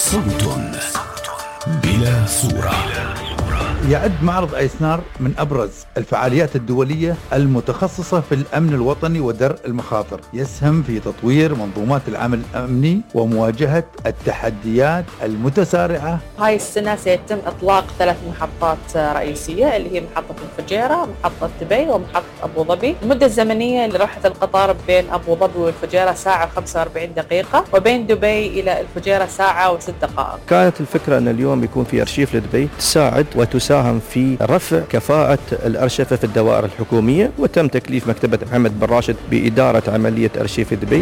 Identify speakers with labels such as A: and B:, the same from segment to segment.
A: صوت بلا صورة.
B: يعد معرض أيسنار من أبرز الفعاليات الدولية المتخصصة في الأمن الوطني ودرء المخاطر، يسهم في تطوير منظومات العمل الأمني ومواجهة التحديات المتسارعة.
C: هاي السنة سيتم إطلاق 3 محطات رئيسية اللي هي محطة الفجيرة، محطة دبي، ومحطة أبو ظبي. المدة الزمنية لراحة القطار بين أبو ظبي والفجيرة ساعة و45 دقيقة، وبين دبي إلى الفجيرة ساعة و6 دقائق.
D: كانت الفكرة أن اليوم يكون في أرشيف لدبي تساعد وتساهم في رفع كفاءة الأرشفة في الدوائر الحكومية، وتم تكليف مكتبة محمد بن راشد بإدارة عملية أرشيف دبي.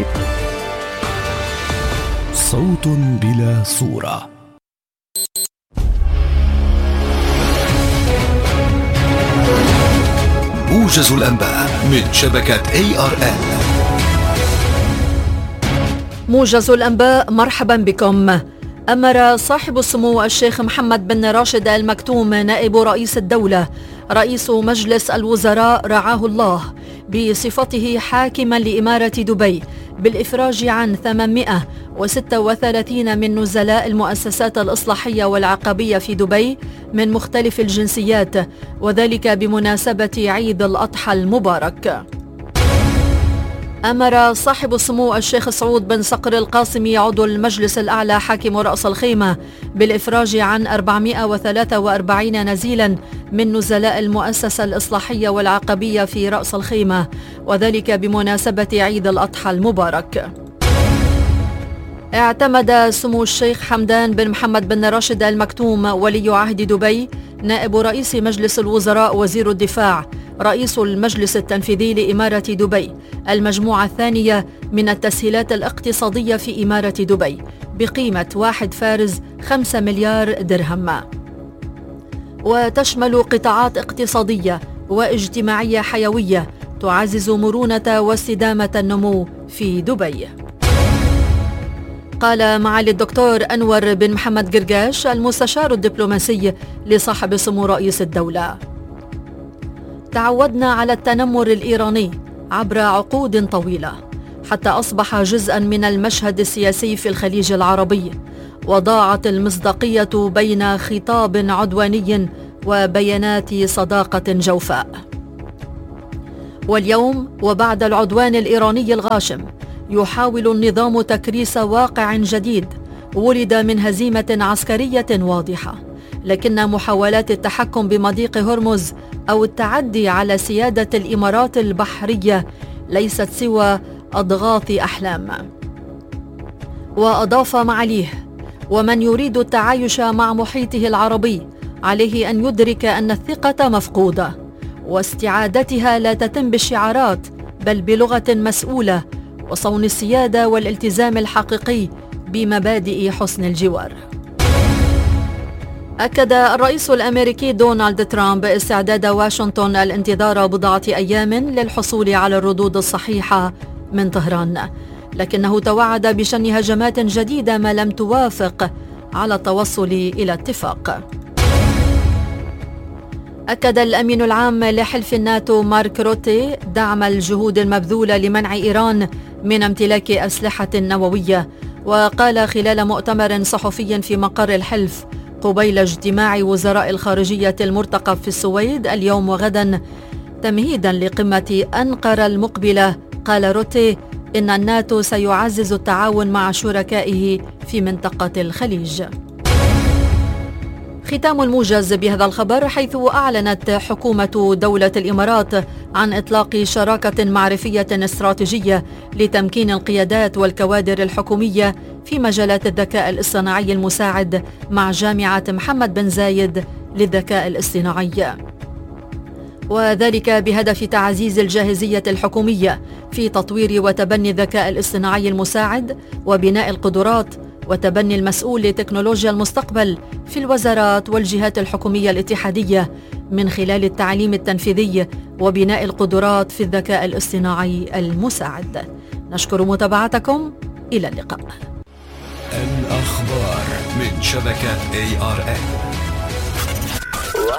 A: صوت بلا صورة. موجز الأنباء من شبكة ARN.
E: موجز الأنباء، مرحبا بكم. أمر صاحب السمو الشيخ محمد بن راشد آل مكتوم نائب رئيس الدولة رئيس مجلس الوزراء رعاه الله بصفته حاكما لإمارة دبي بالإفراج عن 836 من نزلاء المؤسسات الإصلاحية والعقابية في دبي من مختلف الجنسيات، وذلك بمناسبة عيد الأضحى المبارك. أمر صاحب السمو الشيخ سعود بن صقر القاسمي عضو المجلس الأعلى حاكم رأس الخيمة بالإفراج عن 443 نزيلا من نزلاء المؤسسة الإصلاحية والعقبية في رأس الخيمة، وذلك بمناسبة عيد الأضحى المبارك. اعتمد سمو الشيخ حمدان بن محمد بن راشد آل مكتوم ولي عهد دبي نائب رئيس مجلس الوزراء وزير الدفاع رئيس المجلس التنفيذي لإمارة دبي المجموعة الثانية من التسهيلات الاقتصادية في إمارة دبي بقيمة 1.5 مليار درهم، وتشمل قطاعات اقتصادية واجتماعية حيوية تعزز مرونة واستدامة النمو في دبي. قال معالي الدكتور أنور بن محمد قرقاش المستشار الدبلوماسي لصاحب السمو رئيس الدولة: تعودنا على التنمر الإيراني عبر عقود طويلة حتى أصبح جزءاً من المشهد السياسي في الخليج العربي، وضاعت المصداقية بين خطاب عدواني وبيانات صداقة جوفاء. واليوم وبعد العدوان الإيراني الغاشم يحاول النظام تكريس واقع جديد ولد من هزيمة عسكرية واضحة، لكن محاولات التحكم بمضيق هرمز أو التعدي على سيادة الإمارات البحرية ليست سوى أضغاث أحلام. وأضاف معاليه: ومن يريد التعايش مع محيطه العربي عليه أن يدرك أن الثقة مفقودة، واستعادتها لا تتم بالشعارات بل بلغة مسؤولة وصون السيادة والالتزام الحقيقي بمبادئ حسن الجوار. أكد الرئيس الأمريكي دونالد ترامب استعداد واشنطن الانتظار بضعة أيام للحصول على الردود الصحيحة من طهران، لكنه توعد بشن هجمات جديدة ما لم توافق على التوصل إلى اتفاق. أكد الأمين العام لحلف الناتو مارك روتي دعم الجهود المبذولة لمنع إيران من امتلاك أسلحة نووية، وقال خلال مؤتمر صحفي في مقر الحلف قبيل اجتماع وزراء الخارجية المرتقب في السويد اليوم وغدا تمهيدا لقمة أنقرة المقبلة، قال روتي إن الناتو سيعزز التعاون مع شركائه في منطقة الخليج. ختام الموجز بهذا الخبر، حيث أعلنت حكومة دولة الإمارات عن إطلاق شراكة معرفية استراتيجية لتمكين القيادات والكوادر الحكومية في مجالات الذكاء الاصطناعي المساعد مع جامعة محمد بن زايد للذكاء الاصطناعي، وذلك بهدف تعزيز الجاهزية الحكومية في تطوير وتبني الذكاء الاصطناعي المساعد وبناء القدرات وتبني المسؤول لتكنولوجيا المستقبل في الوزارات والجهات الحكومية الاتحادية من خلال التعليم التنفيذي وبناء القدرات في الذكاء الاصطناعي المساعد. نشكر متابعتكم، إلى اللقاء.
A: الأخبار من شبكة ARN.